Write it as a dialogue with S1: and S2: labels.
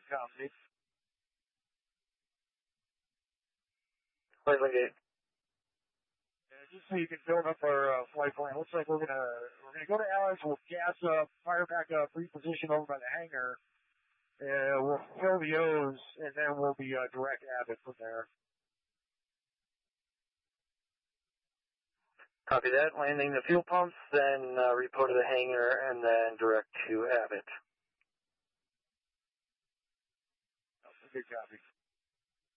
S1: Copy.
S2: Flight Gate.
S1: Just so you can build up our flight plan. Looks like we're gonna go to Alex. We'll gas up, fire back up, reposition over by the hangar. We'll fill the O's, and then we'll be direct Abbott from there.
S2: Copy that. Landing the fuel pumps, then repo to the hangar, and then direct to Abbott.
S1: Good copy.